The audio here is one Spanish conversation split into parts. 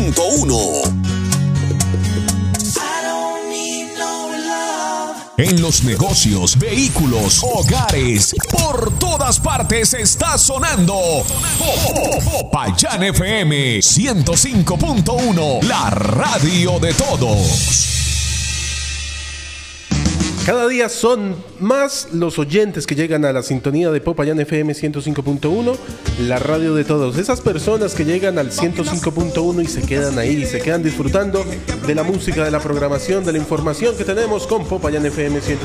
106.1. En los negocios, vehículos, hogares, por todas partes está sonando Popayán FM 105.1, la radio de todos. Cada día son más los oyentes que llegan a la sintonía de Popayán FM 105.1, la radio de todos. Esas personas que llegan al 105.1 y se quedan ahí, se quedan disfrutando de la música, de la programación, de la información que tenemos con Popayán FM 105.1.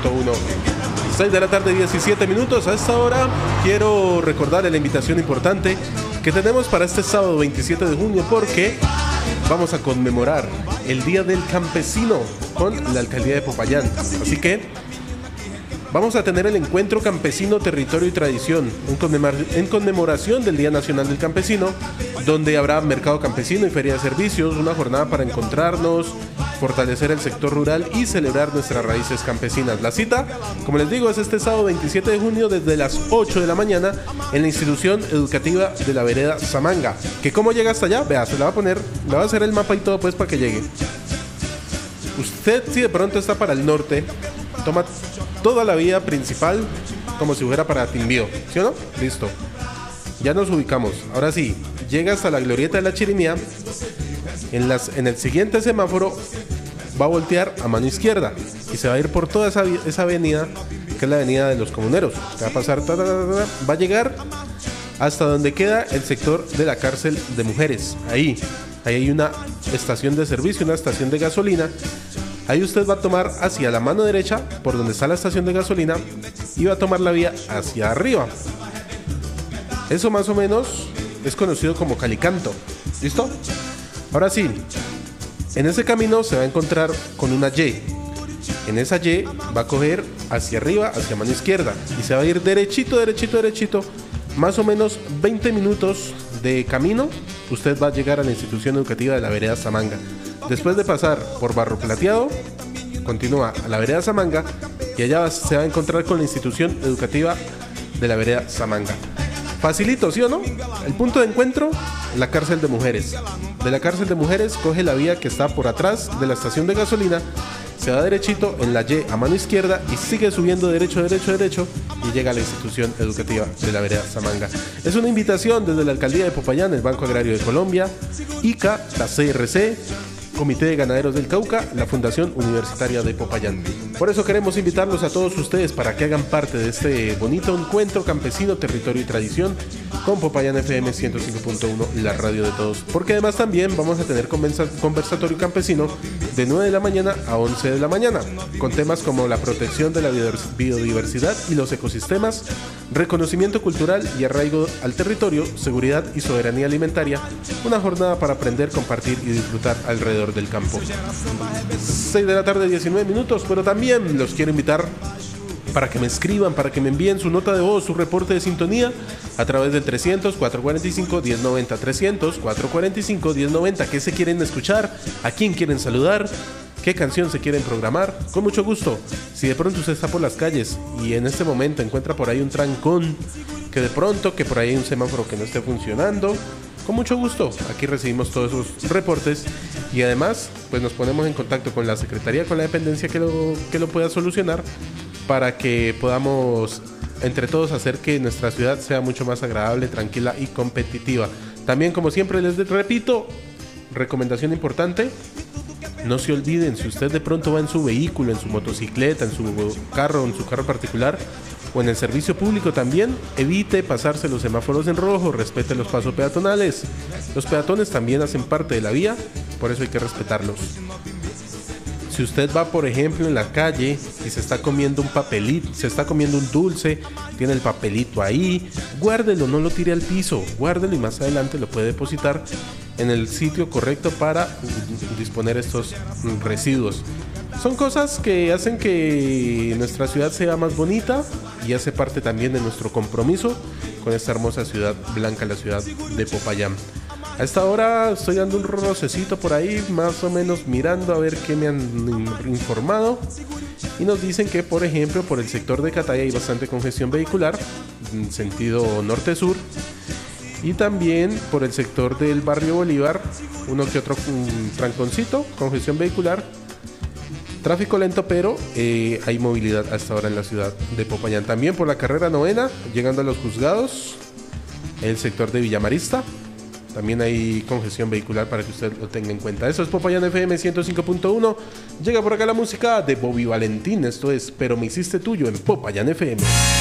6 de la tarde, 17 minutos. A esta hora quiero recordarle la invitación importante que tenemos para este sábado 27 de junio, porque vamos a conmemorar el Día del Campesino con la Alcaldía de Popayán. Así que vamos a tener el encuentro campesino, territorio y tradición en conmemoración del Día Nacional del Campesino, donde habrá mercado campesino y feria de servicios, una jornada para encontrarnos, fortalecer el sector rural y celebrar nuestras raíces campesinas. La cita, como les digo, es este sábado 27 de junio desde las 8 de la mañana en la institución educativa de la vereda Samanga. ¿Que cómo llega hasta allá? Vea, se la va a poner, le va a hacer el mapa y todo pues para que llegue. Usted, si de pronto está para el norte, toma toda la vía principal como si fuera para Timbío, ¿sí o no? Listo. Ya nos ubicamos. Ahora sí, llega hasta la glorieta de la Chirimía. En el siguiente semáforo va a voltear a mano izquierda y se va a ir por toda esa avenida, que es la avenida de los comuneros. Va a pasar, va a llegar hasta donde queda el sector de la cárcel de mujeres. Ahí hay una estación de servicio, una estación de gasolina. Ahí usted va a tomar hacia la mano derecha, por donde está la estación de gasolina, y va a tomar la vía hacia arriba. Eso más o menos es conocido como Calicanto. ¿Listo? Ahora sí, en ese camino se va a encontrar con una Y. En esa Y va a coger hacia arriba, hacia mano izquierda, y se va a ir derechito, derechito, derechito. Más o menos 20 minutos de camino, usted va a llegar a la institución educativa de la vereda Samanga. Después de pasar por Barro Plateado, continúa a la vereda Samanga y allá se va a encontrar con la institución educativa de la vereda Samanga. Facilito, ¿sí o no? El punto de encuentro, la cárcel de mujeres. De la cárcel de mujeres coge la vía que está por atrás de la estación de gasolina, se va derechito en la Y a mano izquierda y sigue subiendo derecho, derecho, derecho y llega a la institución educativa de la vereda Samanga. Es una invitación desde la Alcaldía de Popayán, el Banco Agrario de Colombia, ICA, la CRC, Comité de Ganaderos del Cauca, la Fundación Universitaria de Popayán. Por eso queremos invitarlos a todos ustedes para que hagan parte de este bonito encuentro campesino, territorio y tradición con Popayán FM 105.1, la radio de todos. Porque además también vamos a tener conversatorio campesino de 9 de la mañana a 11 de la mañana, con temas como la protección de la biodiversidad y los ecosistemas, reconocimiento cultural y arraigo al territorio, seguridad y soberanía alimentaria, una jornada para aprender, compartir y disfrutar alrededor del campo. 6 de la tarde, 19 minutos, pero también los quiero invitar para que me escriban, para que me envíen su nota de voz, su reporte de sintonía a través del 300-445-1090, 300-445-1090. ¿Qué se quieren escuchar? ¿A quién quieren saludar? ¿Qué canción se quieren programar? Con mucho gusto. Si de pronto usted está por las calles y en este momento encuentra por ahí un trancón, que de pronto, que por ahí hay un semáforo que no esté funcionando, con mucho gusto, aquí recibimos todos esos reportes y además pues nos ponemos en contacto con la Secretaría, con la dependencia que lo pueda solucionar para que podamos entre todos hacer que nuestra ciudad sea mucho más agradable, tranquila y competitiva. También, como siempre les repito, recomendación importante: no se olviden, si usted de pronto va en su vehículo, en su motocicleta, en su carro particular o en el servicio público también, evite pasarse los semáforos en rojo, respete los pasos peatonales. Los peatones también hacen parte de la vía, por eso hay que respetarlos. Si usted va, por ejemplo, en la calle y se está comiendo un papelito, se está comiendo un dulce, tiene el papelito ahí, guárdelo, no lo tire al piso, guárdelo y más adelante lo puede depositar en el sitio correcto para disponer estos residuos. Son cosas que hacen que nuestra ciudad sea más bonita y hace parte también de nuestro compromiso con esta hermosa ciudad blanca, la ciudad de Popayán. A esta hora estoy dando un rocecito por ahí, más o menos mirando a ver qué me han informado. Y nos dicen que, por ejemplo, por el sector de Cataya hay bastante congestión vehicular, en sentido norte-sur. Y también por el sector del barrio Bolívar, uno que otro tranconcito, congestión vehicular. Tráfico lento, pero hay movilidad hasta ahora en la ciudad de Popayán. También por la carrera 9, llegando a los juzgados, el sector de Villamarista. También hay congestión vehicular para que usted lo tenga en cuenta. Eso es Popayán FM 105.1. Llega por acá la música de Bobby Valentín. Esto es Pero me hiciste tuyo en Popayán FM.